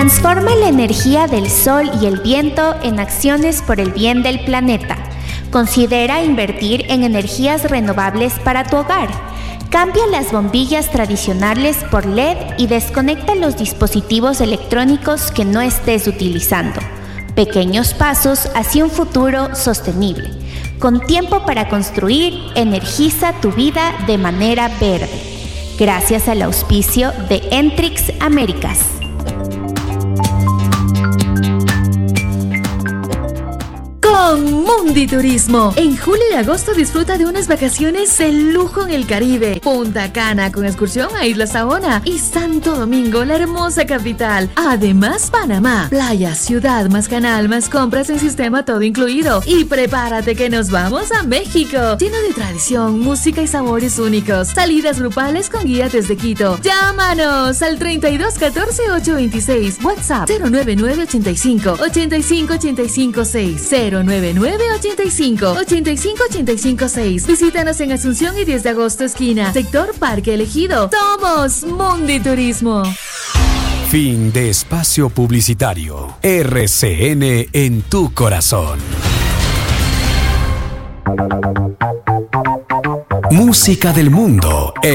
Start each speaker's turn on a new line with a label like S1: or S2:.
S1: Transforma la energía del sol y el viento en acciones por el bien del planeta. Considera invertir en energías renovables para tu hogar. Cambia las bombillas tradicionales por LED y desconecta los dispositivos electrónicos que no estés utilizando. Pequeños pasos hacia un futuro sostenible. Con tiempo para construir, energiza tu vida de manera verde. Gracias al auspicio de Entrix Américas.
S2: Con Mundi Turismo. En julio y agosto disfruta de unas vacaciones de lujo en el Caribe. Punta Cana con excursión a Isla Saona y Santo Domingo, la hermosa capital. Además, Panamá, playa, ciudad, más canal, más compras en sistema todo incluido. Y prepárate que nos vamos a México, lleno de tradición, música y sabores únicos. Salidas grupales con guía desde Quito. Llámanos al 32 14 826. WhatsApp 099 85 85 85 6 099 85 85 85 6. Visítanos en Asunción y 10 de agosto esquina, sector Parque Elegido. Somos Mundi Turismo.
S3: Fin de espacio publicitario. RCN en tu corazón. Música del mundo.